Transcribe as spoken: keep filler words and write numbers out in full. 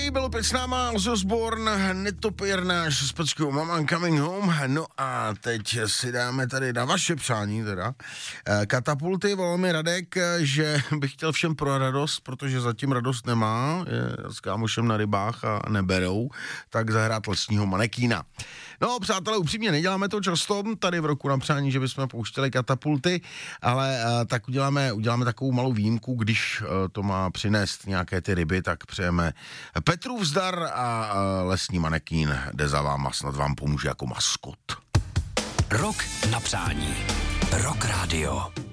Byl opět s náma Ozzy Osbourne, netopír náš s peckou Mama I'm Coming Home. No a teď si dáme tady na vaše přání teda Katapulty. Volal mi Radek, že bych chtěl všem pro radost, protože zatím radost nemá, je s kámošem na rybách a neberou, tak zahrát lesního manekína. No, přátelé, upřímně neděláme to často tady v roku na přání, že bychom pouštěli Katapulty, ale uh, tak uděláme, uděláme takovou malou výjimku, když uh, to má přinést nějaké ty ryby, tak přejeme Petrův zdar a uh, lesní manekín jde za váma, snad vám pomůže jako maskot. Rok na přání. Rock Radio.